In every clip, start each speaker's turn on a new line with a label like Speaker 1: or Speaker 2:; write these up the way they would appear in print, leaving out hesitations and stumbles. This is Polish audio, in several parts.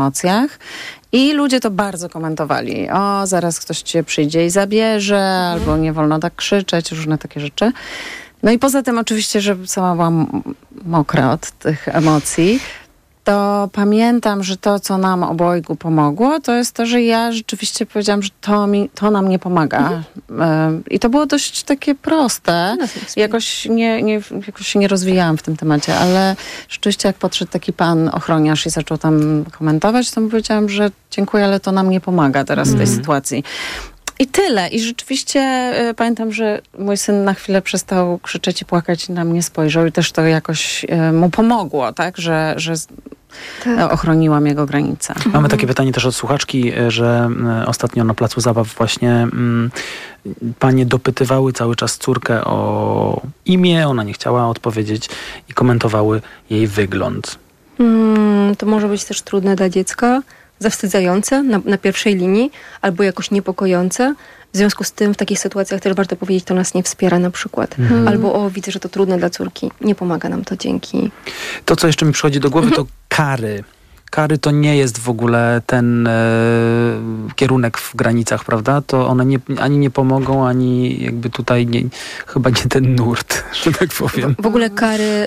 Speaker 1: emocjach. I ludzie to bardzo komentowali. O, zaraz ktoś cię przyjdzie i zabierze, albo nie wolno tak krzyczeć, różne takie rzeczy. No i poza tym oczywiście, że sama byłam mokra od tych emocji, to pamiętam, że to, co nam obojgu pomogło, to jest to, że ja rzeczywiście powiedziałam, że to nam nie pomaga. I to było dość takie proste. Jakoś się nie rozwijałam w tym temacie, ale rzeczywiście jak podszedł taki pan ochroniarz i zaczął tam komentować, to mu powiedziałam, że dziękuję, ale to nam nie pomaga teraz w tej sytuacji. I tyle. I rzeczywiście pamiętam, że mój syn na chwilę przestał krzyczeć i płakać i na mnie spojrzał i też to jakoś mu pomogło, tak? Że ochroniłam jego granice.
Speaker 2: Mamy takie pytanie też od słuchaczki, że ostatnio na placu zabaw właśnie panie dopytywały cały czas córkę o imię, ona nie chciała odpowiedzieć i komentowały jej wygląd.
Speaker 3: To może być też trudne dla dziecka, zawstydzające na pierwszej linii, albo jakoś niepokojące. W związku z tym w takich sytuacjach też warto powiedzieć, to nas nie wspiera na przykład. Albo widzę, że to trudne dla córki. Nie pomaga nam to, dzięki.
Speaker 2: To, co jeszcze mi przychodzi do głowy, to kary. Kary to nie jest w ogóle ten kierunek w granicach, prawda? To one ani nie pomogą, ani jakby tutaj chyba nie ten nurt, że tak powiem.
Speaker 3: W ogóle kary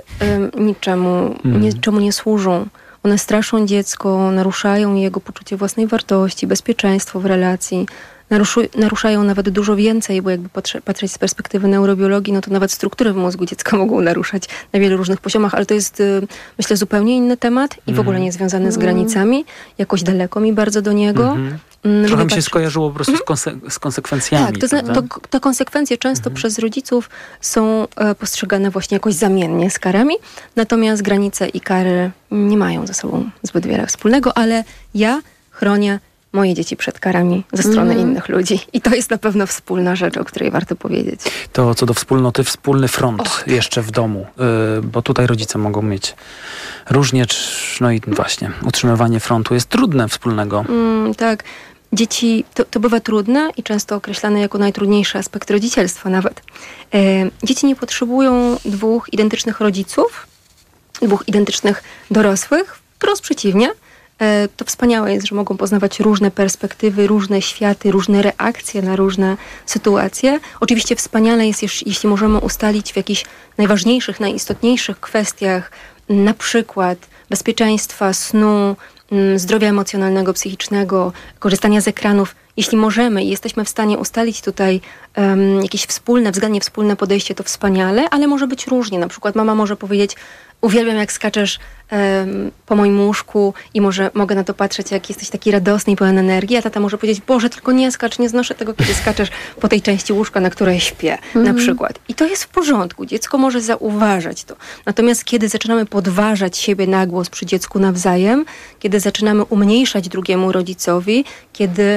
Speaker 3: niczemu nie służą. One straszą dziecko, naruszają jego poczucie własnej wartości, bezpieczeństwo w relacji. Naruszają nawet dużo więcej, bo jakby patrzeć z perspektywy neurobiologii, no to nawet struktury w mózgu dziecka mogą naruszać na wielu różnych poziomach, ale to jest, myślę, zupełnie inny temat i w ogóle nie związany z granicami. Jakoś daleko mi bardzo do niego.
Speaker 2: Trochę mi się skojarzyło po prostu z konsekwencjami.
Speaker 3: Tak, te konsekwencje często przez rodziców są postrzegane właśnie jakoś zamiennie z karami, natomiast granice i kary nie mają ze sobą zbyt wiele wspólnego, ale ja chronię moje dzieci przed karami ze strony innych ludzi. I to jest na pewno wspólna rzecz, o której warto powiedzieć.
Speaker 2: To co do wspólnoty, wspólny front jeszcze w domu, bo tutaj rodzice mogą mieć różnie, no i właśnie, utrzymywanie frontu jest trudne wspólnego.
Speaker 3: Tak. Dzieci, to bywa trudne i często określane jako najtrudniejszy aspekt rodzicielstwa nawet. Dzieci nie potrzebują dwóch identycznych rodziców, dwóch identycznych dorosłych, wprost przeciwnie. To wspaniałe jest, że mogą poznawać różne perspektywy, różne światy, różne reakcje na różne sytuacje. Oczywiście wspaniale jest, jeśli możemy ustalić w jakichś najważniejszych, najistotniejszych kwestiach, na przykład bezpieczeństwa, snu, zdrowia emocjonalnego, psychicznego, korzystania z ekranów. Jeśli możemy i jesteśmy w stanie ustalić tutaj jakieś względnie wspólne podejście, to wspaniale, ale może być różnie. Na przykład mama może powiedzieć: uwielbiam, jak skaczesz po moim łóżku i mogę na to patrzeć, jak jesteś taki radosny i pełen energii, a tata może powiedzieć: Boże, tylko nie skacz, nie znoszę tego, kiedy skaczesz po tej części łóżka, na której śpię, na przykład. I to jest w porządku. Dziecko może zauważać to. Natomiast kiedy zaczynamy podważać siebie na głos przy dziecku nawzajem, kiedy zaczynamy umniejszać drugiemu rodzicowi, kiedy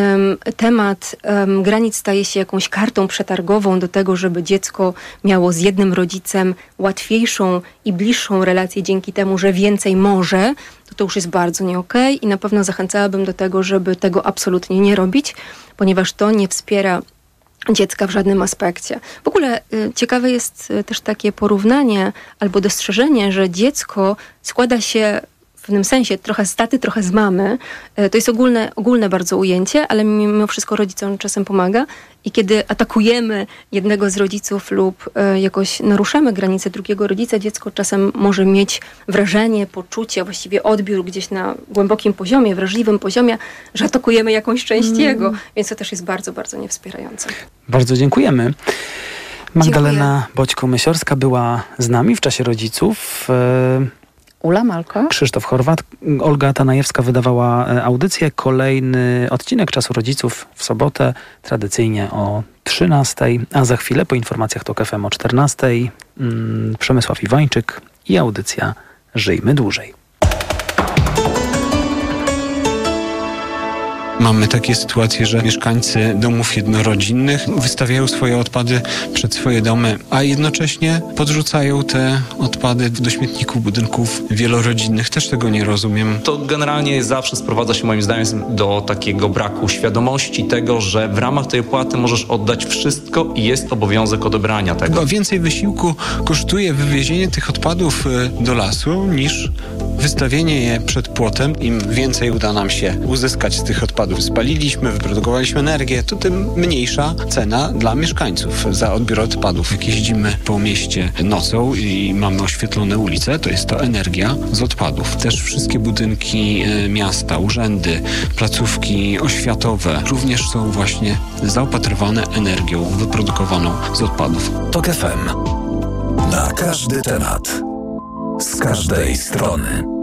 Speaker 3: temat granic staje się jakąś kartą przetargową do tego, żeby dziecko miało z jednym rodzicem łatwiejszą i bliższą relację dzięki temu, że więcej może, to już jest bardzo nie okej i na pewno zachęcałabym do tego, żeby tego absolutnie nie robić, ponieważ to nie wspiera dziecka w żadnym aspekcie. W ogóle ciekawe jest też takie porównanie albo dostrzeżenie, że dziecko składa się w pewnym sensie trochę z taty, trochę z mamy. To jest ogólne bardzo ujęcie, ale mimo wszystko rodzicom czasem pomaga. I kiedy atakujemy jednego z rodziców lub jakoś naruszamy granice drugiego rodzica, dziecko czasem może mieć wrażenie, poczucie, właściwie odbiór gdzieś na głębokim poziomie, wrażliwym poziomie, że atakujemy jakąś część jego. Więc to też jest bardzo, bardzo niewspierające.
Speaker 2: Bardzo dziękujemy. Magdalena Boćko-Mysiorska była z nami w czasie rodziców.
Speaker 1: Ula Malko.
Speaker 2: Krzysztof Horwat. Olga Tanajewska wydawała audycję. Kolejny odcinek Czasu Rodziców w sobotę, tradycyjnie o 13:00, a za chwilę po informacjach TOK FM o 14:00 Przemysław Iwańczyk i audycja Żyjmy Dłużej.
Speaker 4: Mamy takie sytuacje, że mieszkańcy domów jednorodzinnych wystawiają swoje odpady przed swoje domy, a jednocześnie podrzucają te odpady do śmietników budynków wielorodzinnych. Też tego nie rozumiem.
Speaker 5: To generalnie zawsze sprowadza się moim zdaniem do takiego braku świadomości tego, że w ramach tej opłaty możesz oddać wszystko i jest obowiązek odebrania tego.
Speaker 4: Chyba więcej wysiłku kosztuje wywiezienie tych odpadów do lasu niż wystawienie je przed płotem, im więcej uda nam się uzyskać z tych odpadów. Spaliliśmy, wyprodukowaliśmy energię, to tym mniejsza cena dla mieszkańców za odbiór odpadów. Jak jeździmy po mieście nocą i mamy oświetlone ulice, to jest to energia z odpadów. Też wszystkie budynki miasta, urzędy, placówki oświatowe również są właśnie zaopatrywane energią wyprodukowaną z odpadów.
Speaker 6: TOK FM. Na każdy temat. Z każdej strony.